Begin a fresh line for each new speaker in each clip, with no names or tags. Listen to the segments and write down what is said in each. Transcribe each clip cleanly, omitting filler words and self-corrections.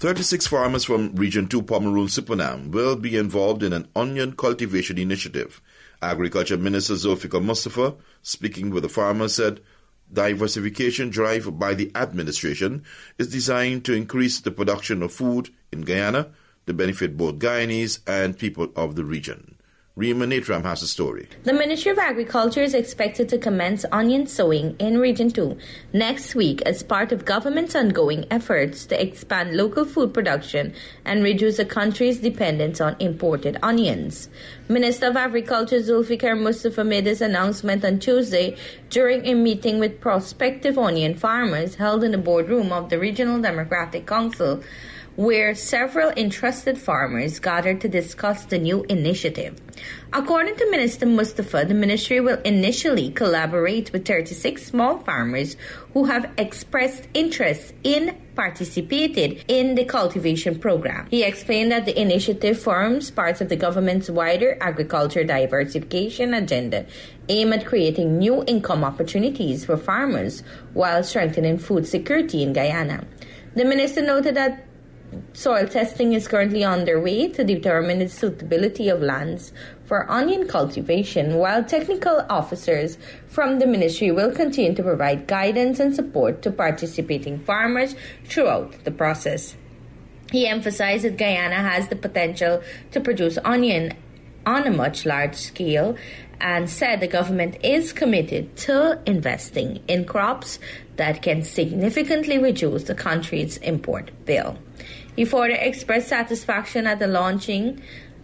36 farmers from Region 2 Pomeroon Supernam will be involved in an onion cultivation initiative. Agriculture Minister Zulfikar Mustafa, speaking with the farmers, said diversification drive by the administration is designed to increase the production of food in Guyana to benefit both Guyanese and people of the region. Rima Netram has a story.
The Ministry of Agriculture is expected to commence onion sowing in Region 2 next week as part of government's ongoing efforts to expand local food production and reduce the country's dependence on imported onions. Minister of Agriculture Zulfikar Mustafa made this announcement on Tuesday during a meeting with prospective onion farmers held in the boardroom of the Regional Democratic Council, where several interested farmers gathered to discuss the new initiative. According to Minister Mustafa, the ministry will initially collaborate with 36 small farmers who have expressed interest in participated in the cultivation program. He explained that the initiative forms part of the government's wider agriculture diversification agenda aimed at creating new income opportunities for farmers while strengthening food security in Guyana. The minister noted that soil testing is currently underway to determine the suitability of lands for onion cultivation, while technical officers from the ministry will continue to provide guidance and support to participating farmers throughout the process. He emphasized that Guyana has the potential to produce onion on a much larger scale and said the government is committed to investing in crops that can significantly reduce the country's import bill. He further expressed satisfaction at the launching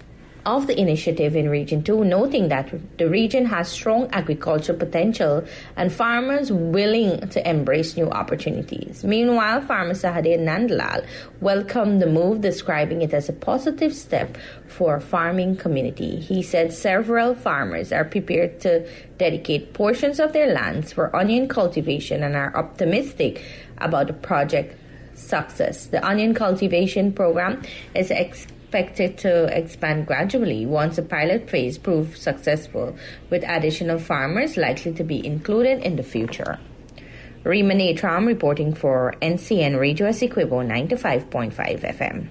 of the initiative in Region 2, noting that the region has strong agricultural potential and farmers willing to embrace new opportunities. Meanwhile, farmer Sahadeh Nandlal welcomed the move, describing it as a positive step for a farming community. He said several farmers are prepared to dedicate portions of their lands for onion cultivation and are optimistic about the project success. The onion cultivation program is expected to expand gradually once the pilot phase proves successful, with additional farmers likely to be included in the future. Rima Netram reporting for NCN Radio Essequibo 95.5 FM.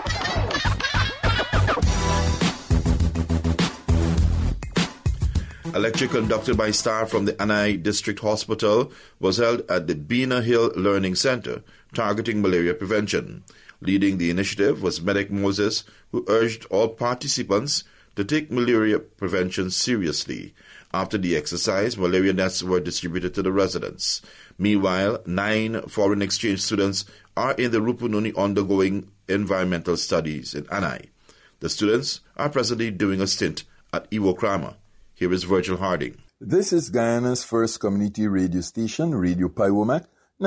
A lecture conducted by staff from the Anai District Hospital was held at the Bina Hill Learning Center, targeting malaria prevention. Leading the initiative was Medic Moses, who urged all participants to take malaria prevention seriously. After the exercise, malaria nets were distributed to the residents. Meanwhile, 9 foreign exchange students are in the Rupununi undergoing environmental studies in Anai. The students are presently doing a stint at Iwo Krama. Here is Virgil Harding.
This is Guyana's first community radio station, Radio Paiwomac,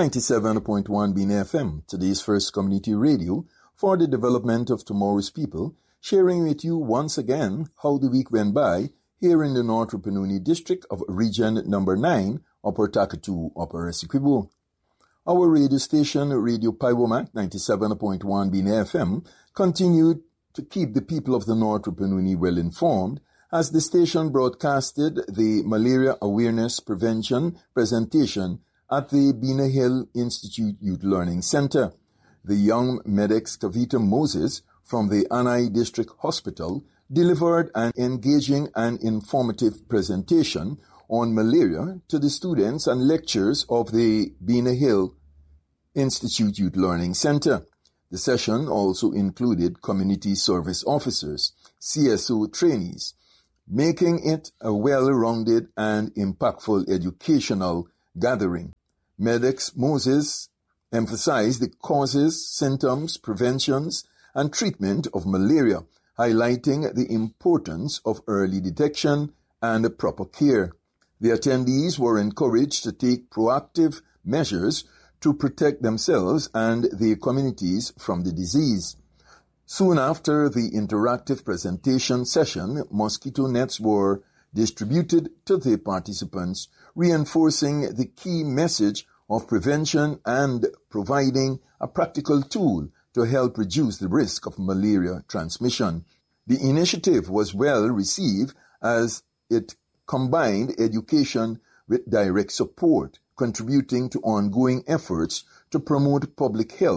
97.1 Bin FM, today's first community radio for the development of tomorrow's people, sharing with you once again how the week went by here in the North Rupununi district of Region Number 9, Upper Takatu, Upper Essequibo. Our radio station, Radio Paiwomac, 97.1 Bin FM, continued to keep the people of the North Rupununi well informed as the station broadcasted the Malaria Awareness Prevention presentation at the Bina Hill Institute Youth Learning Center. The young medics Kavita Moses from the Anai District Hospital delivered an engaging and informative presentation on malaria to the students and lecturers of the Bina Hill Institute Youth Learning Center. The session also included community service officers, CSO trainees, making it a well-rounded and impactful educational gathering. Medics Moses emphasized the causes, symptoms, preventions, and treatment of malaria, highlighting the importance of early detection and proper care. The attendees were encouraged to take proactive measures to protect themselves and their communities from the disease. Soon after the interactive presentation session, mosquito nets were distributed to the participants, reinforcing the key message of prevention and providing a practical tool to help reduce the risk of malaria transmission. The initiative was well received as it combined education with direct support, contributing to ongoing efforts to promote public health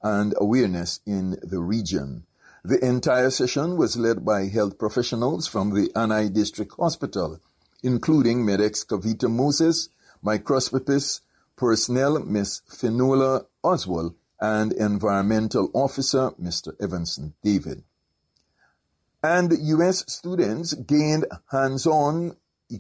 and awareness in the region. The entire session was led by health professionals from the Anai District Hospital, including Medex Kavita Moses, microscopist personnel Ms. Finola Oswald, and environmental officer Mr. Evanson David. And U.S. students gained hands-on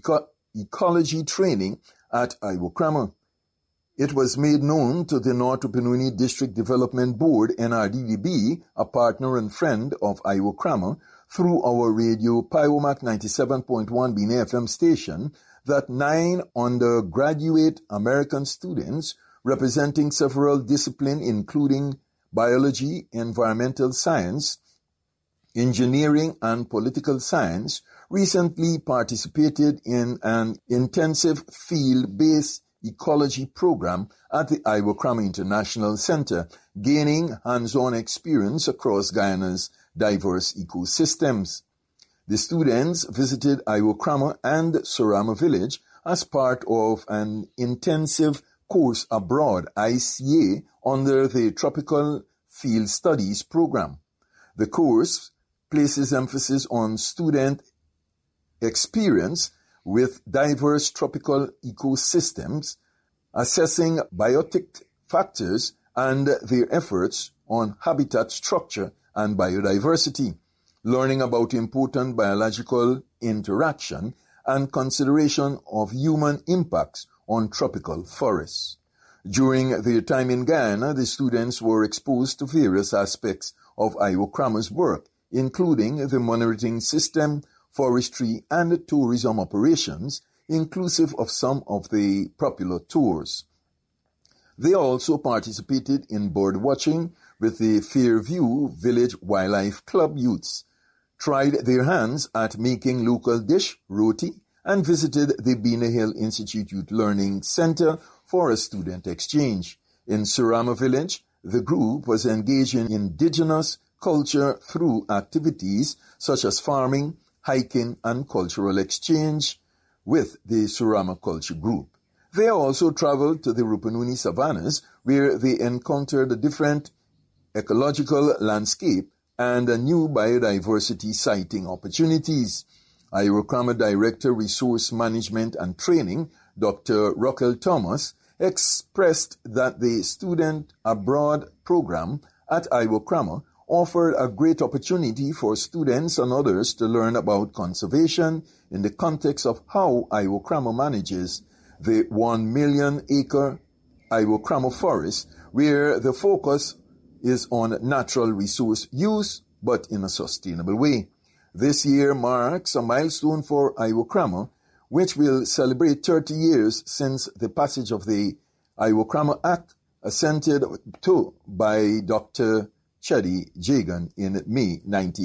ecology training at Iwokrama. It was made known to the North Rupununi District Development Board, NRDDB, a partner and friend of Iwokrama, through our radio Piomac 97.1 Bina FM station, that 9 undergraduate American students representing several disciplines including biology, environmental science, engineering, and political science recently participated in an intensive field-based ecology program at the Iwokrama International Center, gaining hands-on experience across Guyana's diverse ecosystems. The students visited Iwokrama and Surama Village as part of an intensive course abroad, ICA, under the Tropical Field Studies program. The course places emphasis on student experience with diverse tropical ecosystems, assessing biotic factors and their efforts on habitat structure and biodiversity, learning about important biological interaction and consideration of human impacts on tropical forests. During their time in Guyana, the students were exposed to various aspects of Iwokrama's work, including the monitoring system, forestry, and tourism operations, inclusive of some of the popular tours. They also participated in bird watching with the Fairview Village Wildlife Club youths, tried their hands at making local dish, roti, and visited the Bina Hill Institute Youth Learning Center for a student exchange. In Surama Village, the group was engaged in indigenous culture through activities such as farming, hiking, and cultural exchange with the Surama Culture Group. They also traveled to the Rupununi savannas, where they encountered a different ecological landscape and a new biodiversity sighting opportunities. Iwokrama Director Resource Management and Training, Dr. Rockel Thomas, expressed that the Student Abroad program at Iwokrama offered a great opportunity for students and others to learn about conservation in the context of how Iwokrama manages the 1 million acre Iwokrama forest, where the focus is on natural resource use, but in a sustainable way. This year marks a milestone for Iwokrama, which will celebrate 30 years since the passage of the Iwokrama Act, assented to by Dr. Chedi Jagan in May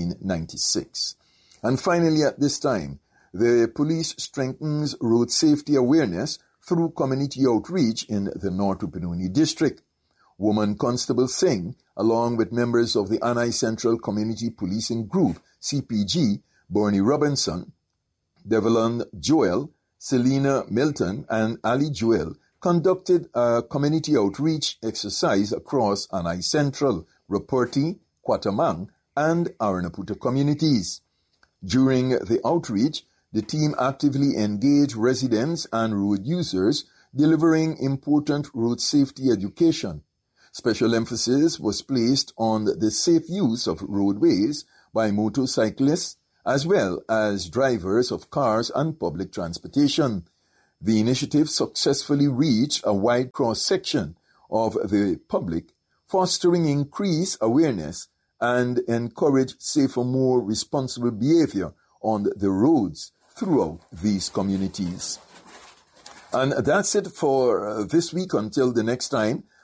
1996. And finally, at this time, the police strengthens road safety awareness through community outreach in the North Rupununi District. Woman Constable Singh, along with members of the Anai Central Community Policing Group, CPG, Bernie Robinson, Devlin Joel, Selena Milton, and Ali Joel, conducted a community outreach exercise across Anai Central, Ruperti, Quatamang, and Aranaputa communities. During the outreach, the team actively engaged residents and road users, delivering important road safety education. Special emphasis was placed on the safe use of roadways by motorcyclists as well as drivers of cars and public transportation. The initiative successfully reached a wide cross-section of the public, fostering increased awareness and encourage safer, more responsible behavior on the roads throughout these communities. And that's it for this week. Until the next time,